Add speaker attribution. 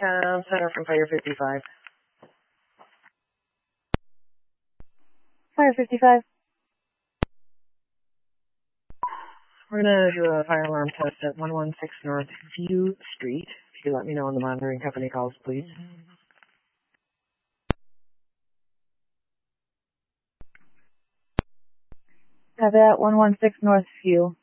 Speaker 1: Town Center from Fire 55.
Speaker 2: Fire 55.
Speaker 1: We're going to do a fire alarm test at 116 North View Street. If you let me know when the monitoring company calls, please.
Speaker 2: Have that 116 North View.